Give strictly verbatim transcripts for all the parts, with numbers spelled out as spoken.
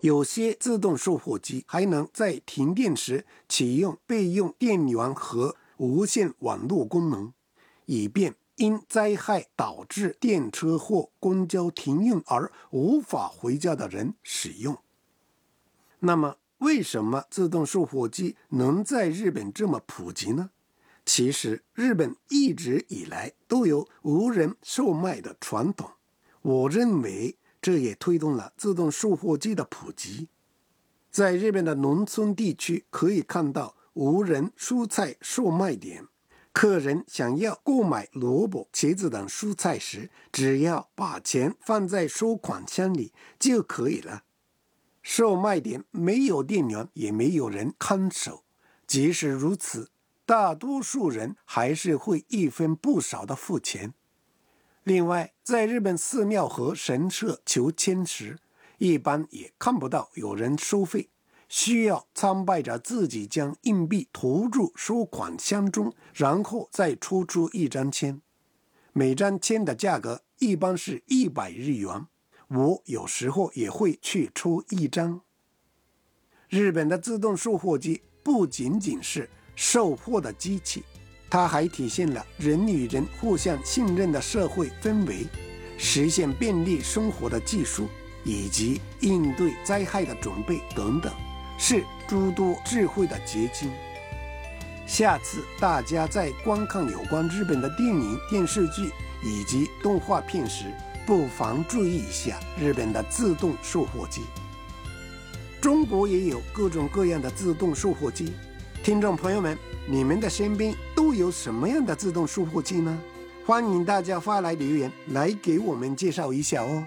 有些自动售货机还能在停电时启用备用电源和无线网络功能，以便因灾害导致电车或公交停用而无法回家的人使用。那么，为什么自动售货机能在日本这么普及呢？其实，日本一直以来都有无人售卖的传统。我认为这也推动了自动售货机的普及。在日本的农村地区可以看到无人蔬菜售卖点，客人想要购买萝卜、茄子等蔬菜时，只要把钱放在收款箱里就可以了。售卖点没有店员，也没有人看守，即使如此，大多数人还是会一分不少的付钱。另外，在日本寺庙和神社求签时，一般也看不到有人收费，需要参拜者自己将硬币投入收款箱中，然后再抽出一张签。每张签的价格一般是一百日元，我有时候也会去抽一张。日本的自动售货机不仅仅是售货的机器，它还体现了人与人互相信任的社会氛围，实现便利生活的技术，以及应对灾害的准备等等，是诸多智慧的结晶。下次大家在观看有关日本的电影、电视剧以及动画片时，不妨注意一下日本的自动售货机。中国也有各种各样的自动售货机，听众朋友们，你们的身边都有什么样的自动售货机呢？欢迎大家发来留言来给我们介绍一下哦。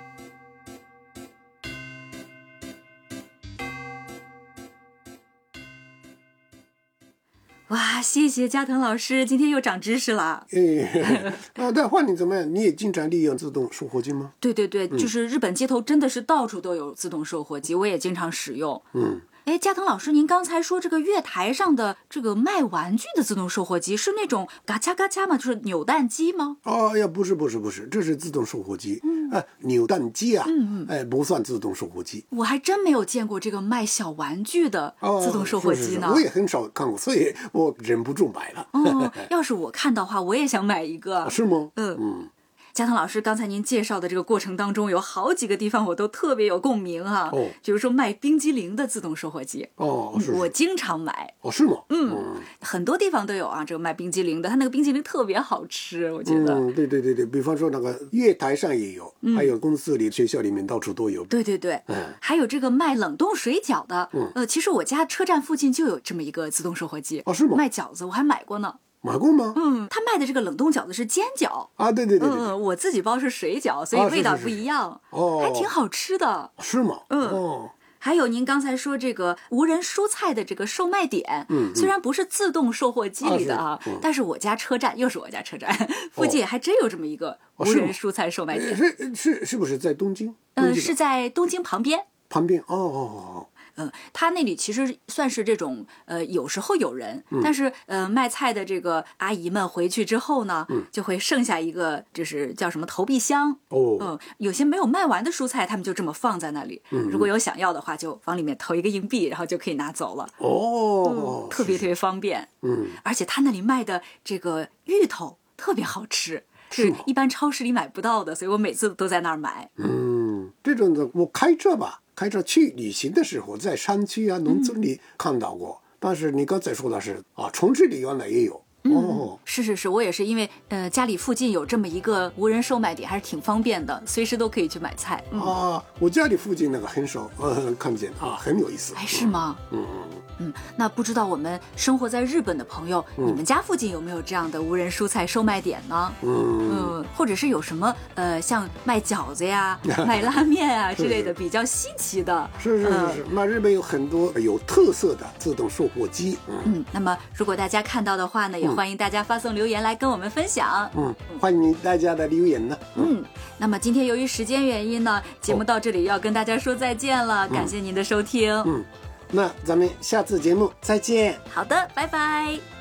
哇，谢谢加藤老师，今天又长知识了。 哎，啊，但换你怎么样？你也经常利用自动售货机吗？ 对对对，嗯、就是日本街头真的是到处都有自动售货机，我也经常使用。 嗯。 哎，加藤老师，您刚才说这个月台上的这个卖玩具的自动售货机是那种嘎嚓嘎嚓吗？就是扭蛋机吗？ 哦呀，不是不是不是，这是自动售货机。嗯，哎，扭蛋机啊，嗯嗯，哎，不算自动售货机。 我还真没有见过这个卖小玩具的自动售货机呢。 哦、是是是，我也很少看过，所以我忍不住买了。 哦，要是我看到的话，我也想买一个。 啊、是吗？ 嗯嗯。 加藤老师，刚才您介绍的这个过程当中，有好几个地方我都特别有共鸣哈、啊。哦，比如说卖冰激凌的自动售货机。 哦，是是我经常买。 哦，是吗？ 嗯，嗯很多地方都有啊，这个卖冰激凌的，它那个冰激凌特别好吃，我觉得。 嗯，对对对对，比方说那个月台上也有，嗯、还有公司里、学校里面到处都有。 对对对， 嗯， 还有这个卖冷冻水饺的，嗯，呃，其实我家车站附近就有这么一个自动售货机。 哦，是吗？ 卖饺子我还买过呢。 买过吗？ 嗯，他卖的这个冷冻饺子是煎饺啊，对对对 对, 对， 嗯，我自己包是水饺，所以味道不一样， 啊、是是是哦， 还挺好吃的。 是吗？ 嗯。 哦。 还有您刚才说这个无人蔬菜的这个售卖点，嗯，虽然不是自动售货机里的啊，嗯、但是我家车站又是我家车站附近还真有这么一个无人蔬菜售卖点。 哦、是是是不是在东京？ 嗯，是在东京旁边。 旁边哦哦哦。 嗯，他那里其实算是这种，呃，有时候有人，嗯、但是呃，卖菜的这个阿姨们回去之后呢，嗯、就会剩下一个，就是叫什么投币箱。 哦， 嗯，有些没有卖完的蔬菜，他们就这么放在那里。嗯，如果有想要的话，就往里面投一个硬币，然后就可以拿走了。 哦， 嗯、特别特别方便。 嗯， 而且他那里卖的这个芋头特别好吃，是一般超市里买不到的，所以我每次都在那儿买。 嗯，这种的我开车吧。开车去旅行的时候，在山区啊、农村里看到过，嗯、但是你刚才说的是啊，城市里原来也有。 嗯、 哦， 是是是，我也是因为呃家里附近有这么一个无人售卖点，还是挺方便的，随时都可以去买菜。嗯、 啊，我家里附近那个很少呃看见啊，很有意思。 哎，是吗？ 嗯嗯嗯，那不知道我们生活在日本的朋友，嗯、你们家附近有没有这样的无人蔬菜售卖点呢？ 嗯嗯，或者是有什么呃像卖饺子呀、卖拉面啊之类的比较稀奇的？ 是是是是，那、呃、日本有很多有特色的自动售货机。嗯, 嗯，那么如果大家看到的话呢，也欢迎大家发送留言来跟我们分享。 嗯，欢迎大家的留言呢。 嗯，那么今天由于时间原因呢，节目到这里要跟大家说再见了，哦、感谢您的收听。 嗯。那咱们下次节目再见。 好的，拜拜。